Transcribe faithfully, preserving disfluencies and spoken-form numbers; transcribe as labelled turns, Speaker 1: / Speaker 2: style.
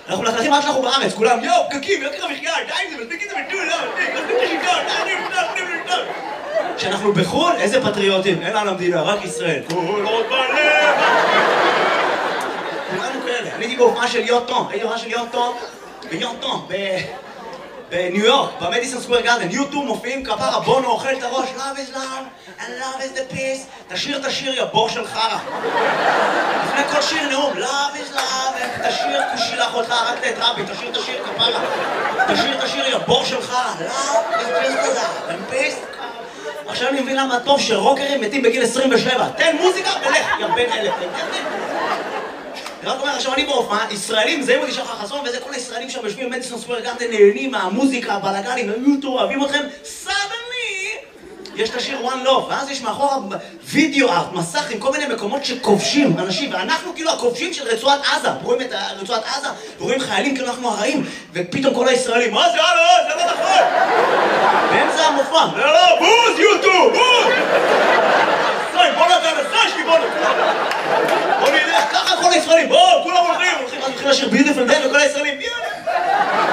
Speaker 1: אנחנו נחלכים רק שאנחנו בארץ, כולם, יואו, פקקים, יוקר המחיה, די עם זה, מספיק את זה בטול, לא, מספיק, מספיק את השלטון, די, די, די, די. כשאנחנו בחו"ל, איזה פטריוטים, אין לנו המדינה, רק ישראל. כל עוד בלב! כולנו כאלה. אני הייתי בהופעה של יוטו, הייתי בהופעה של יוטו, ביוטו, בניו יורק, במדיסון סקוואר גארדן, יוטו מופיעים כפרה, בונו אוכל את הראש, love is love, and love is the peace, תשאיר את השיר יא בור של חרא. לפני כל שיר נאום, love is love, תשאיר כושי לאחותך, רק את רבי, תשאיר את השיר כפרה. תשאיר את השיר יא בור של חרא, love is just love, and peace. עכשיו אני מבין למה טוב שרוקרים מתים בגיל עשרים ושבע. תן מוזיקה ולך, יא בן אלף. אני רק אומר, עכשיו אני בהופעה, ישראלים, זה מודי שחר חסון, וזה כל הישראלים שם יושבים במדיסון סקוואר גארדן, נהנים מהמוזיקה, הבלגנים, היוטו, אוהבים אתכם, suddenly יש את השיר One Love, ואז יש מאחורה וידאו ארט, מסך עם כל מיני מקומות שכובשים אנשים, ואנחנו כאילו הכובשים של רצועת עזה, רואים את רצועת עזה, ורואים חיילים כאילו אנחנו הרעים, ופתאום כל הישראלים, מה זה, הלו, זה לא נכון! באמצע המופע, לא, לא,